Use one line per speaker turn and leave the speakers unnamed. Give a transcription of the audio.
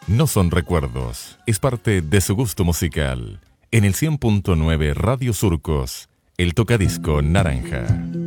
No son recuerdos, es parte de su gusto musical. En el 100.9 Radio Surcos, el tocadisco naranja.